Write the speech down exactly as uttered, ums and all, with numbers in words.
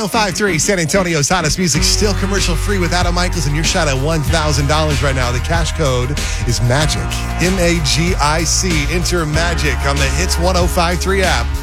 oh five point three, San Antonio's hottest music, still commercial free with Adam Michaels, and your shot at one thousand dollars right now. The cash code is MAGIC, M A G I C. Enter MAGIC on the Hits one oh five point three app.